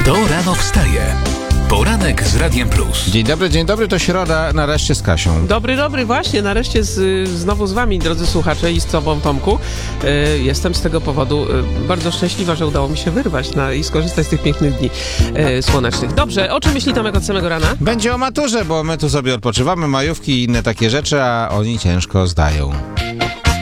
Kto rano wstaje? Poranek z Radiem Plus. Dzień dobry, to środa, nareszcie z Kasią. Dobry, właśnie, nareszcie znowu z wami, drodzy słuchacze, i z tobą, Tomku. Jestem z tego powodu bardzo szczęśliwa, że udało mi się wyrwać i skorzystać z tych pięknych dni słonecznych. Dobrze, o czym myśli Tomek od samego rana? Będzie o maturze, bo my tu sobie odpoczywamy, majówki i inne takie rzeczy, a oni ciężko zdają.